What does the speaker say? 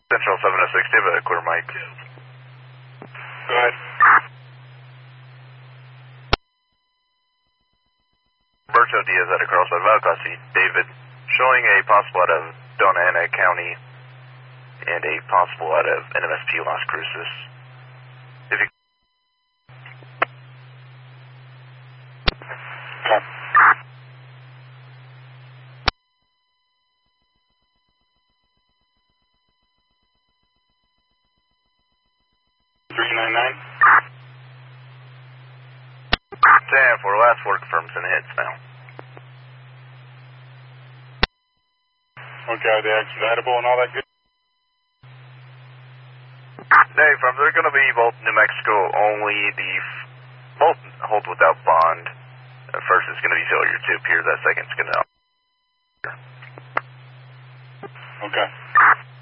Central 706, David, a clear mic. Go ahead. Roberto Diaz at a crossroad Valcasi, David, showing a possible out of Dona Ana County and a possible out of NMSP Las Cruces. If you... Okay. Damn, for last work firms and hits now. Okay, are they expeditable and all that good? Hey, from they're going to be both New Mexico only. Both hold without bond. First is going to be failure to appear. That second's going to. Okay.